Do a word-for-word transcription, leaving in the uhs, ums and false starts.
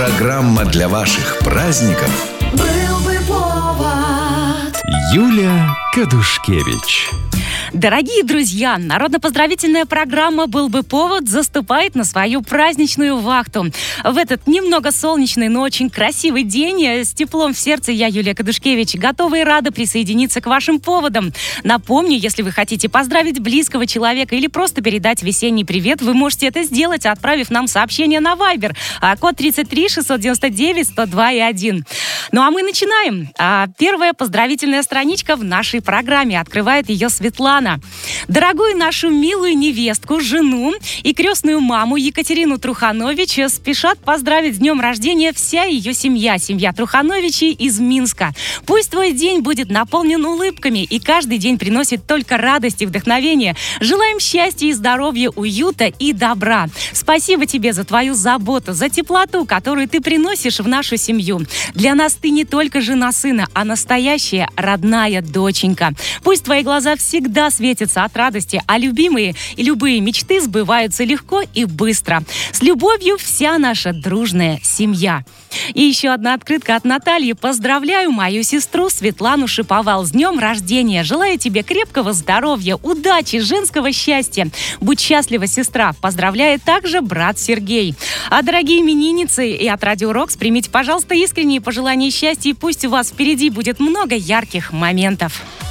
Программа для ваших праздников. Был бы повод. Юлия Кадушкевич. Дорогие друзья, народно-поздравительная программа «Был бы повод» заступает на свою праздничную вахту. В этот немного солнечный, но очень красивый день с теплом в сердце я, Юлия Кадушкевич, готова и рада присоединиться к вашим поводам. Напомню, если вы хотите поздравить близкого человека или просто передать весенний привет, вы можете это сделать, отправив нам сообщение на Viber. Код тридцать три шестьсот девяносто девять сто два и один. Ну а мы начинаем. Первая поздравительная страничка в нашей программе. Открывает ее Светлана. Дорогую нашу милую невестку, жену и крестную маму Екатерину Труханович спешат поздравить с днем рождения вся ее семья, семья Трухановичей из Минска. Пусть твой день будет наполнен улыбками и каждый день приносит только радость и вдохновение. Желаем счастья и здоровья, уюта и добра. Спасибо тебе за твою заботу, за теплоту, которую ты приносишь в нашу семью. Для нас ты не только жена сына, а настоящая родная доченька. Пусть твои глаза всегда светятся от радости, а любимые и любые мечты сбываются легко и быстро. С любовью, вся наша дружная семья. И еще одна открытка от Натальи. Поздравляю мою сестру Светлану Шиповал с днем рождения. Желаю тебе крепкого здоровья, удачи, женского счастья. Будь счастлива, сестра. Поздравляет также брат Сергей. А дорогие именинницы и от Радио Рокс, примите, пожалуйста, искренние пожелания счастья, и пусть у вас впереди будет много ярких моментов.